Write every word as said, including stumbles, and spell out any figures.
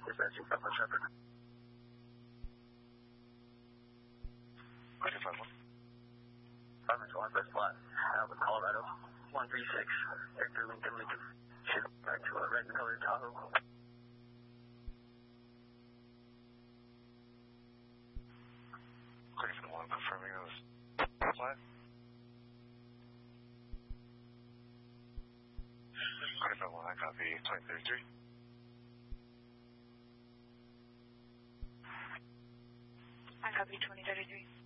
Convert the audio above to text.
Dispatching five one Shepherd. Roger, five one. five one one, first flat. Out with Colorado. one three six. Victor Lincoln Lincoln. Shoot back to a red and colored Tahoe. Clear for the one, confirming it was flat. Clear for the one, I copy twenty thirty-three. I copy twenty thirty-three.